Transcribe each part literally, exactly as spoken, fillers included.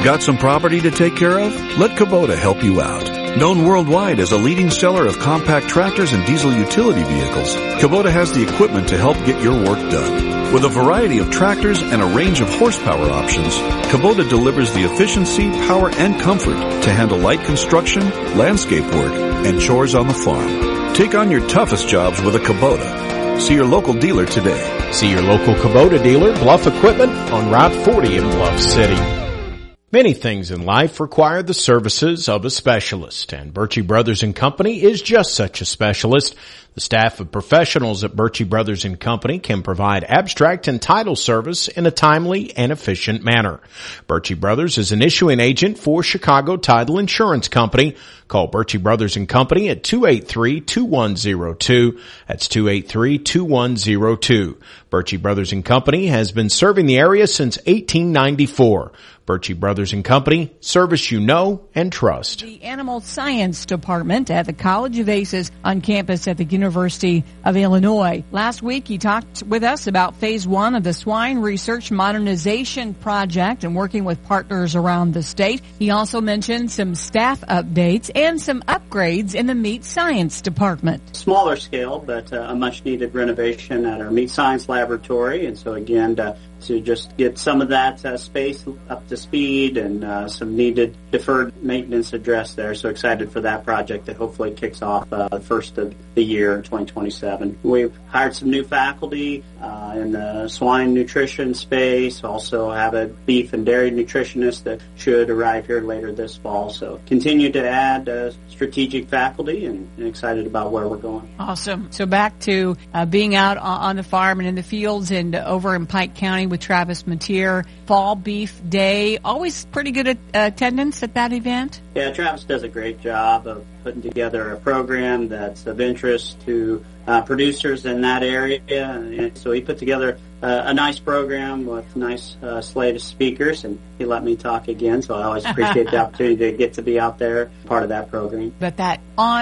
Got some property to take care of? Let Kubota help you out. Known worldwide as a leading seller of compact tractors and diesel utility vehicles, Kubota has the equipment to help get your work done. With a variety of tractors and a range of horsepower options, Kubota delivers the efficiency, power, and comfort to handle light construction, landscape work, and chores on the farm. Take on your toughest jobs with a Kubota. See your local dealer today. See your local Kubota dealer, Bluff Equipment, on Route forty in Bluff City. Many things in life require the services of a specialist, and Birchie Brothers and Company is just such a specialist. The staff of professionals at Birchie Brothers and Company can provide abstract and title service in a timely and efficient manner. Birchie Brothers is an issuing agent for Chicago Title Insurance Company. Call Birchie Brothers and Company at two eight three, two one zero two. That's two eight three, two one zero two. Birchie Brothers and Company has been serving the area since eighteen ninety-four. Birchie Brothers and Company, service you know and trust. The Animal Science Department at the College of Aces on campus at the University of Illinois. Last week, he talked with us about phase one of the Swine Research Modernization Project and working with partners around the state. He also mentioned some staff updates and some upgrades in the Meat Science Department. Smaller scale, but uh, a much-needed renovation at our Meat Science Laboratory. And so, again, to, to just get some of that uh, space up to speed and uh, some needed deferred maintenance addressed there. So excited for that project that hopefully kicks off uh, the first of the year in twenty twenty-seven. We've hired some new faculty uh, in the swine nutrition space. Also have a beef and dairy nutritionist that should arrive here later this fall. So continue to add uh, strategic faculty and, and excited about where we're going. Awesome. So back to uh, being out on the farm and in the fields and over in Pike County with Travis Mateer. Fall Beef Day. Always pretty good at, uh, attendance at that event? Yeah, Travis does a great job of putting together a program that's of interest to uh, producers in that area. And so he put together uh, a nice program with a nice uh, slate of speakers, and he let me talk again, so I always appreciate the opportunity to get to be out there, part of that program. But that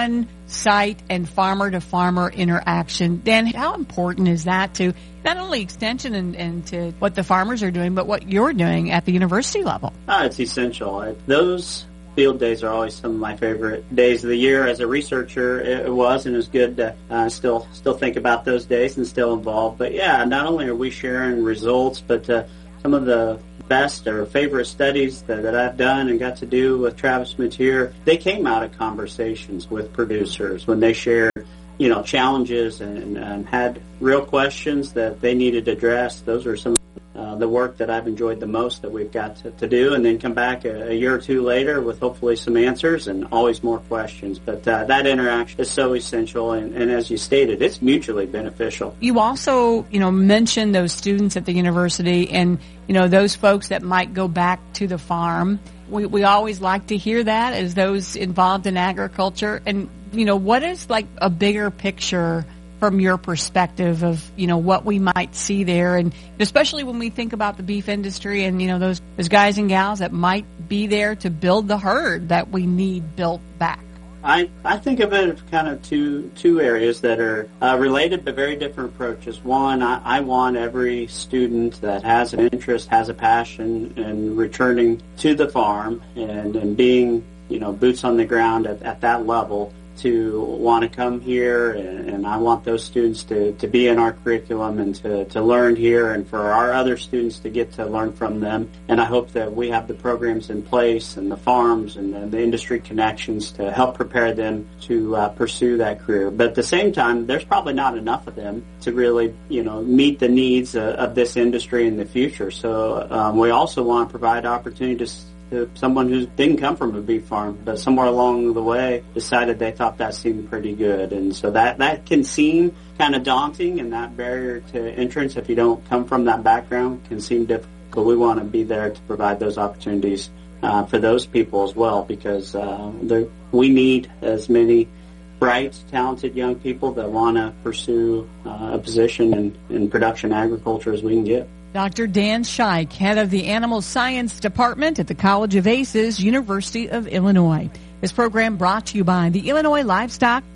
on-site and farmer-to-farmer interaction, Dan, how important is that to not only extension and, and to what the farmers are doing, but what you're doing at the university level? Oh, it's essential. Those field days are always some of my favorite days of the year. As a researcher, it was, and it's good to uh, still still think about those days and still involved. But yeah, not only are we sharing results, but uh, some of the best or favorite studies that, that I've done and got to do with Travis Mateer, they came out of conversations with producers when they shared, you know, challenges and, and had real questions that they needed addressed. Those are some Uh, the work that I've enjoyed the most that we've got to, to do, and then come back a, a year or two later with hopefully some answers and always more questions. But uh, that interaction is so essential, and, and as you stated, it's mutually beneficial. You also, you know, mentioned those students at the university and, you know, those folks that might go back to the farm. We, we always like to hear that as those involved in agriculture. And, you know, what is like a bigger picture from your perspective of, you know, what we might see there, and especially when we think about the beef industry and, you know, those, those guys and gals that might be there to build the herd that we need built back? I, I think of it as kind of two two areas that are uh, related but very different approaches. One, I, I want every student that has an interest, has a passion in returning to the farm and, and being, you know, boots on the ground at, at that level to want to come here, and, and I want those students to, to be in our curriculum and to, to learn here, and for our other students to get to learn from them. And I hope that we have the programs in place and the farms and the, the industry connections to help prepare them to uh, pursue that career. But at the same time, there's probably not enough of them to really, you know, meet the needs uh, of this industry in the future. So um, we also want to provide opportunities to someone who didn't come from a beef farm, but somewhere along the way decided they thought that seemed pretty good. And so that, that can seem kind of daunting, and that barrier to entrance, if you don't come from that background, can seem difficult. We want to be there to provide those opportunities uh, for those people as well, because uh, we need as many bright, talented young people that want to pursue uh, a position in, in production agriculture as we can get. Doctor Dan Scheich, head of the Animal Science Department at the College of Aces, University of Illinois. This program brought to you by the Illinois Livestock